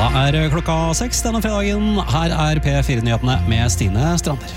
Da klokka 6 denne fredagen. Her P4-nyhetene med Stine Strander.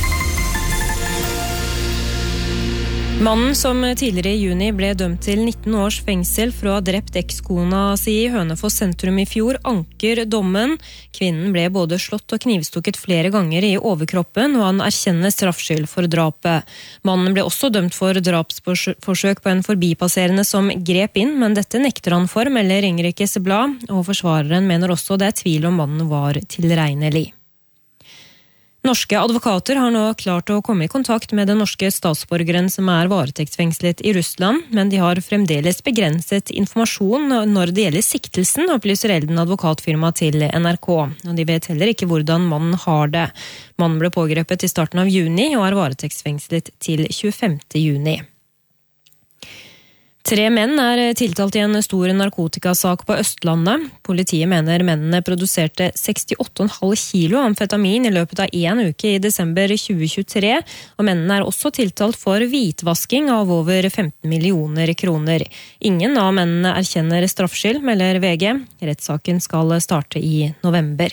Mannen som tidligere i juni ble dømt til 19 års fengsel for å ha drept ekskona si i Hønefoss sentrum i fjor, anker dommen. Kvinnen ble både slått og knivstukket flere ganger i overkroppen, og han erkjenner straffskyld for drapet. Mannen ble også dømt for drapsforsøk på en forbipasserende som grep inn, men dette nekter han for, melder Ringerikes Blad, og forsvareren mener også det tvil om mannen var tilregnelig. Norske advokater har nå klart å komme i kontakt med den norske statsborgeren som varetektsfengslet i Russland, men de har fremdeles begrenset informasjon når det gjelder siktelsen, opplyser Elden advokatfirma til NRK. Og de vet heller ikke hvordan mannen har det. Mannen ble pågrepet i starten av juni og varetektsfengslet til 25. juni. 3 menn tiltalt i en stor narkotikasak på Østlandet. Politiet mener mennene produserte 68,5 kilo amfetamin i løpet av 1 uke i desember 2023, og mennene også tiltalt for hvitvasking av over 15 millioner kroner. Ingen av mennene erkjenner straffskyld, melder VG. Rettssaken skal starte i november.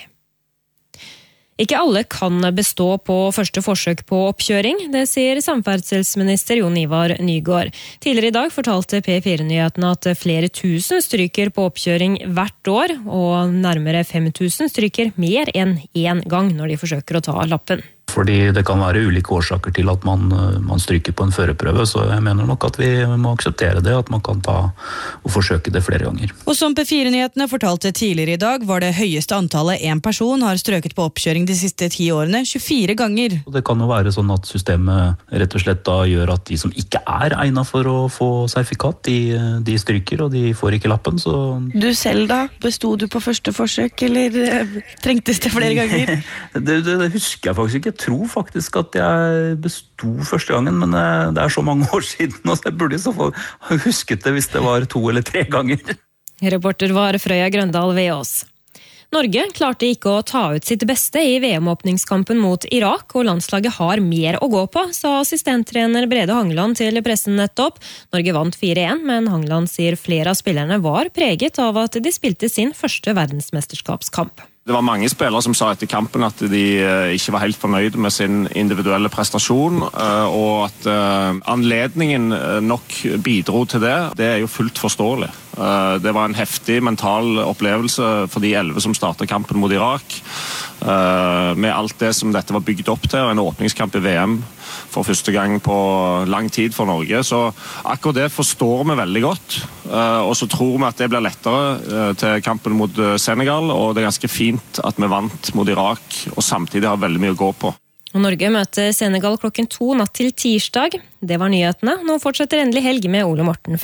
Ikke alle kan bestå på første forsøk på oppkjøring, det sier samferdselsminister Jon Ivar Nygård. Tidligere i dag fortalte P4-nyhetene at flere tusen stryker på oppkjøring hvert år, og nærmere 5000 stryker mer enn 1 gang når de forsøker å ta lappen. Fordi det kan være ulike årsaker til at man stryker på en førerprøve, så jeg mener nok at vi må akseptere det, at man kan ta og forsøke det flere ganger. Og som P4-nyhetene fortalte tidligere i dag, var det høyeste antallet en person har strøket på oppkjøring de siste 10 årene, 24 ganger. Det kan jo være sånn at systemet rett og slett da gjør at de som ikke egnet for å få sertifikat, de stryker, og de får ikke lappen, så... Du selv da? Bestod du på første forsøk, eller trengtes det flere ganger? Det husker jeg faktisk ikke. Jeg tror faktisk at jeg bestod første gangen, men det så mange år siden, og jeg burde i så fall ha husket det hvis det var 2 eller 3 ganger. Reporter var Frøya Grøndal Veås. Norge klarte ikke å ta ut sitt beste i VM-åpningskampen mot Irak, og landslaget har mer å gå på, sa assistenttrener Brede Hangeland til pressen nettopp. Norge vant 4-1, men Hangeland sier flere av spillerne var preget av at de spilte sin første verdensmesterskapskamp. Det var mange spillere som sa etter kampen at de ikke var helt fornøyde med sin individuelle prestasjon, og at anledningen nok bidro til det. Det jo fullt forståelig. Det var en heftig mental opplevelse for de 11 som startet kampen mot Irak, med alt det som dette var bygd opp til, og en åpningskamp i VM for første gang på lang tid for Norge. Så akkurat det forstår vi veldig godt, og så tror vi at det blir lettere til kampen mot Senegal, og det ganske fint at vi vant mot Irak, og samtidig har veldig mye å gå på. Og Norge møter Senegal klokken 2 natt til tirsdag. Det var nyhetene. Nå fortsetter endelig helg med Ole Morten.